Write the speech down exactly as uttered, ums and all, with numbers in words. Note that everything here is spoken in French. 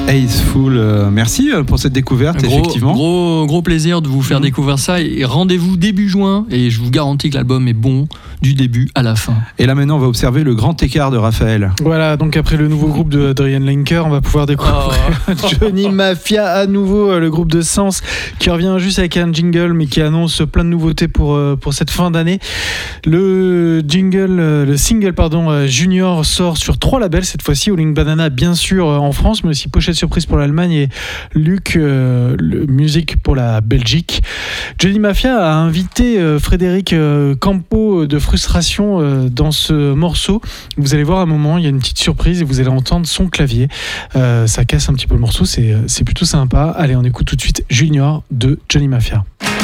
Ace Full. Euh, merci pour cette découverte, gros, effectivement. Gros, gros plaisir de vous faire mmh. découvrir ça. Et rendez-vous début juin. Et je vous garantis que l'album est bon du début à la fin. Et là maintenant, on va observer le grand écart de Raphaël. Voilà, donc après le nouveau groupe de Adrian Lenker, on va pouvoir découvrir oh. Johnny Mafia à nouveau, le groupe de Sens qui revient juste avec un jingle, mais qui annonce plein de nouveautés pour, pour cette fin d'année. Le jingle, le single pardon, Junior sort sur trois labels cette fois-ci. Howling Banana, bien sûr, en France, mais aussi Pochette Surprise pour l'Allemagne et Luc euh, le Music pour la Belgique. Johnny Mafia a invité euh, Frédéric euh, Campo de Frustration euh, dans ce morceau. Vous allez voir un moment, il y a une petite surprise et vous allez entendre son clavier. Euh, ça casse un petit peu le morceau, c'est, c'est plutôt sympa. Allez, on écoute tout de suite Junior de Johnny Mafia.